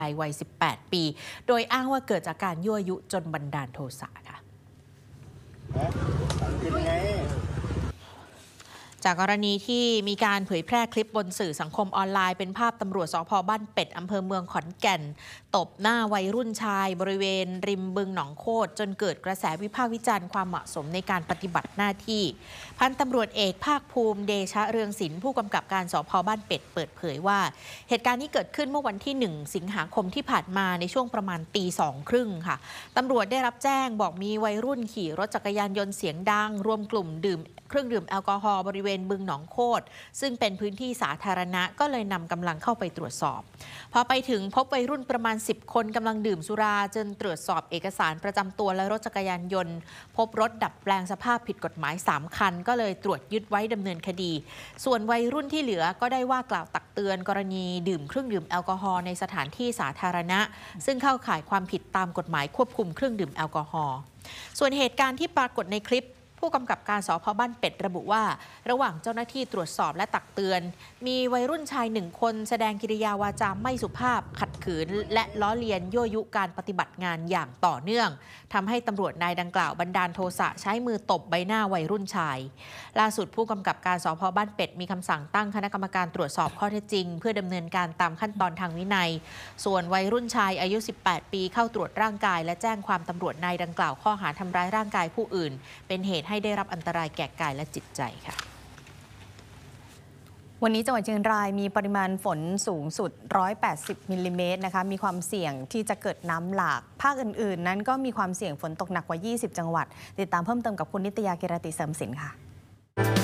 วัย 18 ปี โดยอ้างว่าเกิดจากการยั่วยุจนบันดาลโทสะค่ะจากกรณีที่มีการเผยแพร่คลิปบนสื่อสังคมออนไลน์เป็นภาพตำรวจสภ.บ้านเป็ดอำเภอเมืองขอนแก่นตบหน้าวัยรุ่นชายบริเวณริมบึงหนองโคตรจนเกิดกระแสวิพากษ์วิจารณ์ความเหมาะสมในการปฏิบัติหน้าที่พันตำรวจเอกภาคภูมิเดชะเรืองศิลป์ผู้กำกับการสภ.บ้านเป็ดเปิดเผยว่าเหตุการณ์นี้เกิดขึ้นเมื่อวันที่ 1 สิงหาคมที่ผ่านมาในช่วงประมาณตี 2:30 ค่ะตำรวจได้รับแจ้งบอกมีวัยรุ่นขี่รถจักรยานยนต์เสียงดังรวมกลุ่มดื่มเครื่องดื่มแอลกอฮอล์บริเวณบึงหนองโคตรซึ่งเป็นพื้นที่สาธารณะก็เลยนำกำลังเข้าไปตรวจสอบพอไปถึงพบวัยรุ่นประมาณ10 คนกำลังดื่มสุราจนตรวจสอบเอกสารประจำตัวและรถจักรยานยนต์พบรถดัดแปลงสภาพผิดกฎหมาย3 คันก็เลยตรวจยึดไว้ดำเนินคดีส่วนวัยรุ่นที่เหลือก็ได้ว่ากล่าวตักเตือนกรณีดื่มเครื่องดื่มแอลกอฮอล์ในสถานที่สาธารณะซึ่งเข้าข่ายความผิดตามกฎหมายควบคุมเครื่องดื่มแอลกอฮอล์ส่วนเหตุการณ์ที่ปรากฏในคลิปผู้กำกับการสภ.บ้านเป็ดระบุว่าระหว่างเจ้าหน้าที่ตรวจสอบและตักเตือนมีวัยรุ่นชาย1 คนแสดงกิริยาวาจาไม่สุภาพขัดขืนและล้อเลียนยั่วยุการปฏิบัติงานอย่างต่อเนื่องทำให้ตำรวจนายดังกล่าวบันดาลโทสะใช้มือตบใบหน้าวัยรุ่นชายล่าสุดผู้กำกับการสภ.บ้านเป็ดมีคำสั่งตั้งคณะกรรมการตรวจสอบข้อเท็จจริงเพื่อดำเนินการตามขั้นตอนทางวินัยส่วนวัยรุ่นชายอายุ 18 ปีเข้าตรวจร่างกายและแจ้งความตำรวจนายดังกล่าวข้อหาทำร้ายร่างกายผู้อื่นเป็นเหตุให้ได้รับอันตรายแก่กายและจิตใจค่ะวันนี้จังหวัดเชียงรายมีปริมาณฝนสูงสุด180 มิลลิเมตรนะคะมีความเสี่ยงที่จะเกิดน้ำหลากภาคอื่นๆนั้นก็มีความเสี่ยงฝนตกหนักกว่า20 จังหวัดติดตามเพิ่มเติมกับคุณนิตยา กิรติเสริมสินค่ะ